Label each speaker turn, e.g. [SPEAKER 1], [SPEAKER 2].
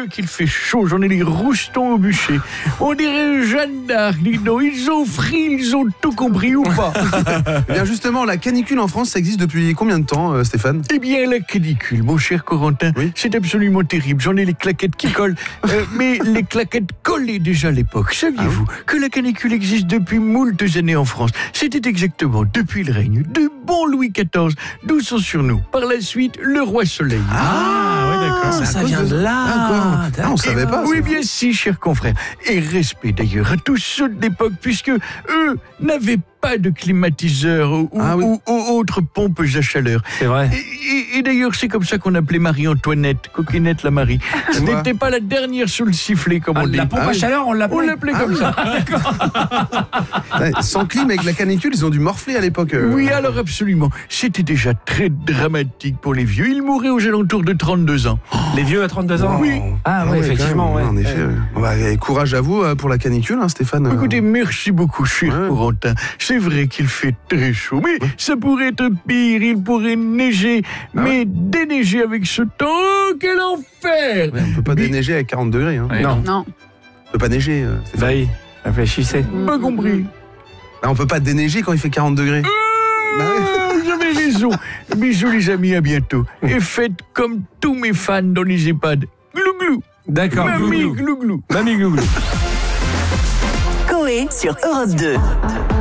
[SPEAKER 1] qu'il fait chaud, j'en ai les roustons au bûcher. On dirait Jeanne d'Arc, dis donc, ils ont frit, ils ont tout compris ou pas?
[SPEAKER 2] Eh bien justement, la canicule en France, ça existe depuis combien de temps, Stéphane?
[SPEAKER 1] Eh bien, la canicule, mon cher Corentin,
[SPEAKER 2] Oui.
[SPEAKER 1] c'est absolument terrible. J'en ai les claquettes qui collent. Mais les claquettes collaient déjà à l'époque. Saviez-vous que la canicule existe depuis moultes années en France? C'était exactement depuis le règne du bon Louis XIV, d'où son surnom. Par la suite, le roi Soleil.
[SPEAKER 3] oui, d'accord.
[SPEAKER 2] Ça vient de là. Ah, on savait pas.
[SPEAKER 1] Oui,
[SPEAKER 2] ça.
[SPEAKER 1] bien si, cher confrère. Et respect d'ailleurs à tous ceux de l'époque, puisque eux n'avaient pas de climatiseur ou autres pompes à chaleur.
[SPEAKER 3] C'est vrai.
[SPEAKER 1] Et d'ailleurs, c'est comme ça qu'on appelait Marie-Antoinette, coquinette la Marie. Ce
[SPEAKER 2] Moi.
[SPEAKER 1] n'était pas la dernière sous le sifflet, comme on dit.
[SPEAKER 3] La pompe à chaleur, on
[SPEAKER 1] On
[SPEAKER 3] l'appelait.
[SPEAKER 1] l'appelait comme ça.
[SPEAKER 2] Ouais, sans clim, avec la canicule, ils ont dû morfler à l'époque.
[SPEAKER 1] Oui, alors absolument. C'était déjà très dramatique pour les vieux. Ils mouraient aux alentours de 32 ans.
[SPEAKER 3] Les vieux à 32 ans.
[SPEAKER 1] Oui.
[SPEAKER 3] Ah
[SPEAKER 2] ouais,
[SPEAKER 3] oui,
[SPEAKER 2] quand
[SPEAKER 3] effectivement.
[SPEAKER 2] même,
[SPEAKER 3] Ouais.
[SPEAKER 2] En effet. Bon, bah, courage à vous pour la canicule, hein, Stéphane.
[SPEAKER 1] Écoutez, merci beaucoup, cher
[SPEAKER 2] Ouais.
[SPEAKER 1] Corentin. C'est vrai qu'il fait très chaud, mais ça pourrait être pire. Il pourrait neiger, mais déneiger avec ce temps, quel enfer!
[SPEAKER 2] Ouais, on peut pas déneiger avec 40 degrés. Hein.
[SPEAKER 3] Non.
[SPEAKER 4] Non.
[SPEAKER 2] On peut pas neiger. Stéphane.
[SPEAKER 3] Bah oui, réfléchissez.
[SPEAKER 1] Pas compris.
[SPEAKER 2] Ah, on peut pas déneiger quand il fait 40 degrés. Bah ouais.
[SPEAKER 1] Vous avez raison. Bisous les amis, à bientôt. Et faites comme tous mes fans dans les EHPAD. Glou-glou.
[SPEAKER 3] D'accord.
[SPEAKER 1] Mamie
[SPEAKER 3] Glouglou.
[SPEAKER 1] glou-glou.
[SPEAKER 3] Mamie Glouglou.
[SPEAKER 5] Coé sur Europe 2.